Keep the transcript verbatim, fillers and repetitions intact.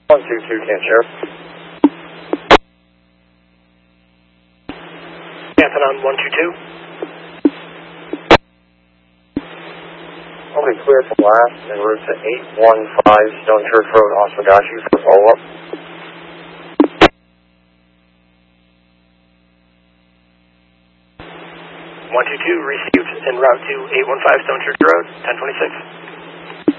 one two two, Camp Sheriff. Anthony on one two two. I'll be clear from last en route to eight one five Stone Church Road, Oswegatchie for follow-up. one two two received en route to eight one five Stone Church Road, ten twenty-six.